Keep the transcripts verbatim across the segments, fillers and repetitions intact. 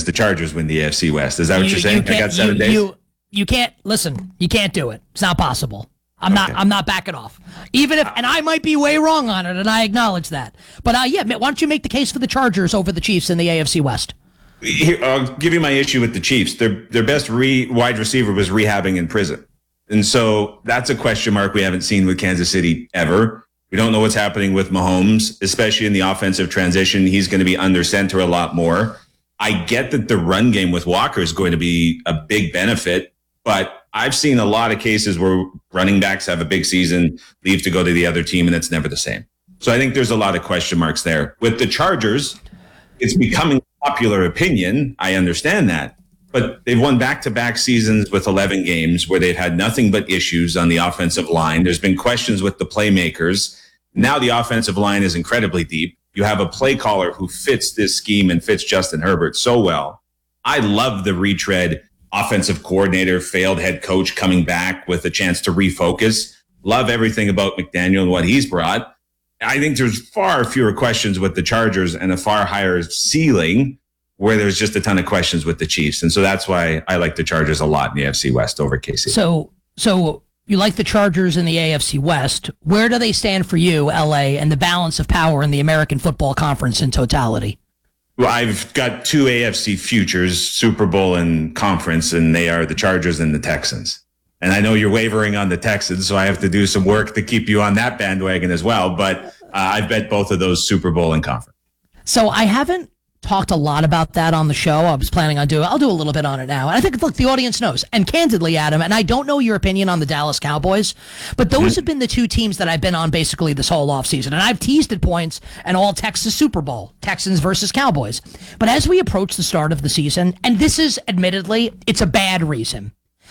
as the Chargers win the A F C West. Is that what you, you're saying? You I got seven you, days. You, you can't listen. You can't do it. It's not possible. I'm okay. not. I'm not backing off. Even if, and I might be way wrong on it, and I acknowledge that. But uh, yeah, why don't you make the case for the Chargers over the Chiefs in the A F C West? Here, I'll give you my issue with the Chiefs. Their their best re, wide receiver was rehabbing in prison, and so that's a question mark we haven't seen with Kansas City ever. We don't know what's happening with Mahomes, especially in the offensive transition. He's going to be under center a lot more. I get that the run game with Walker is going to be a big benefit, but I've seen a lot of cases where running backs have a big season, leave to go to the other team, and it's never the same. So I think there's a lot of question marks there. With the Chargers, it's becoming popular opinion. I understand that. But they've won back-to-back seasons with eleven games where they've had nothing but issues on the offensive line. There's been questions with the playmakers. Now the offensive line is incredibly deep. You have a play caller who fits this scheme and fits Justin Herbert so well. I love the retread offensive coordinator, failed head coach coming back with a chance to refocus. Love everything about McDaniel and what he's brought. I think there's far fewer questions with the Chargers and a far higher ceiling where there's just a ton of questions with the Chiefs. And so that's why I like the Chargers a lot in the A F C West over K C. So, so you like the Chargers in the A F C West. Where do they stand for you, L A, and the balance of power in the American Football Conference in totality? Well, I've got two A F C futures, Super Bowl and conference, and they are the Chargers and the Texans. And I know you're wavering on the Texans, so I have to do some work to keep you on that bandwagon as well. But uh, I've bet both of those Super Bowl and conference. So I haven't talked a lot about that on the show. I was planning on doing, I'll do a little bit on it now. And I think, look, the audience knows. And candidly, Adam, and I don't know your opinion on the Dallas Cowboys, but those mm-hmm. have been the two teams that I've been on basically this whole offseason. And I've teased at points an all Texas Super Bowl, Texans versus Cowboys. But as we approach the start of the season, and this is admittedly, it's a bad reason,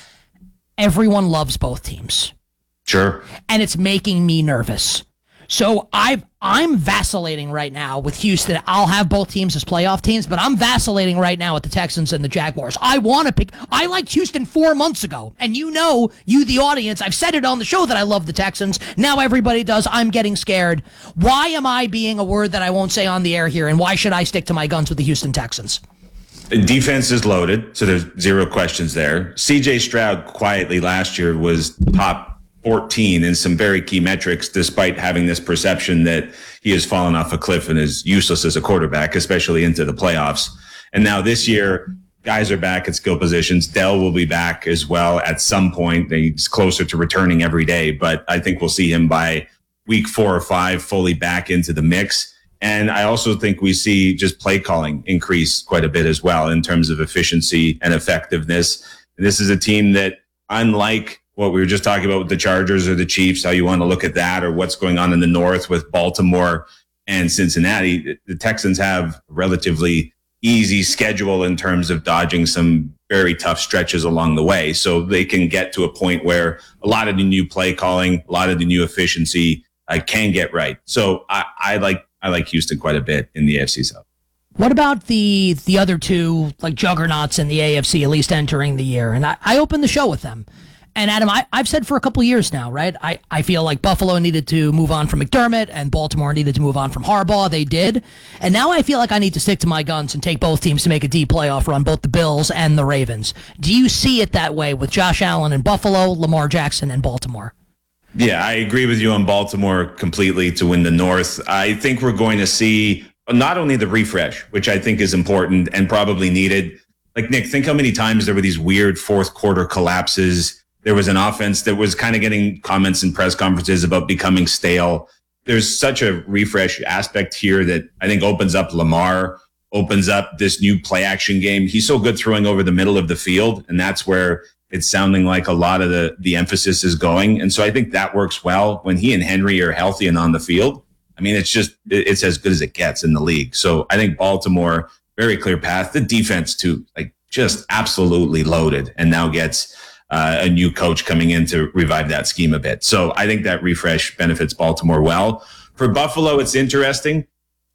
everyone loves both teams. Sure. And it's making me nervous. So I've, I'm vacillating right now with Houston. I'll have both teams as playoff teams, but I'm vacillating right now with the Texans and the Jaguars. I want to pick. I liked Houston four months ago, and you know, you, the audience, I've said it on the show that I love the Texans. Now everybody does. I'm getting scared. Why am I being a word that I won't say on the air here, and why should I stick to my guns with the Houston Texans? Defense is loaded, so there's zero questions there. C J Stroud quietly last year was top fourteen in some very key metrics, despite having this perception that he has fallen off a cliff and is useless as a quarterback, especially into the playoffs. And now this year, guys are back at skill positions. Dell will be back as well at some point. He's closer to returning every day, but I think we'll see him by week four or five fully back into the mix. And I also think we see just play calling increase quite a bit as well in terms of efficiency and effectiveness. And this is a team that, unlike what we were just talking about with the Chargers or the Chiefs, how you want to look at that, or what's going on in the North with Baltimore and Cincinnati, the Texans have a relatively easy schedule in terms of dodging some very tough stretches along the way. So they can get to a point where a lot of the new play calling, a lot of the new efficiency uh, can get right. So I, I like I like Houston quite a bit in the A F C South. What about the the other two, like juggernauts in the A F C, at least entering the year? And I, I opened the show with them. And Adam, I, I've said for a couple years now, right? I, I feel like Buffalo needed to move on from McDermott and Baltimore needed to move on from Harbaugh. They did. And now I feel like I need to stick to my guns and take both teams to make a deep playoff run, both the Bills and the Ravens. Do you see it that way with Josh Allen in Buffalo, Lamar Jackson in Baltimore? Yeah, I agree with you on Baltimore completely to win the North. I think we're going to see not only the refresh, which I think is important and probably needed. Like, Nick, think how many times there were these weird fourth quarter collapses. There was an offense that was kind of getting comments in press conferences about becoming stale. There's such a refresh aspect here that I think opens up Lamar, opens up this new play action game. He's so good throwing over the middle of the field, and that's where it's sounding like a lot of the, the emphasis is going. And so I think that works well when he and Henry are healthy and on the field. I mean, it's just, it's as good as it gets in the league. So I think Baltimore, very clear path. The defense too, like just absolutely loaded, and now gets Uh, a new coach coming in to revive that scheme a bit. So I think that refresh benefits Baltimore well. For Buffalo, it's interesting.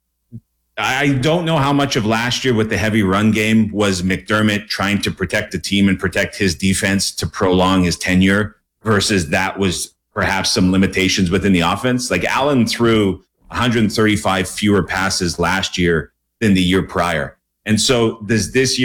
I don't know how much of last year with the heavy run game was McDermott trying to protect the team and protect his defense to prolong his tenure versus that was perhaps some limitations within the offense. Like, Allen threw one hundred thirty-five fewer passes last year than the year prior. And so does this year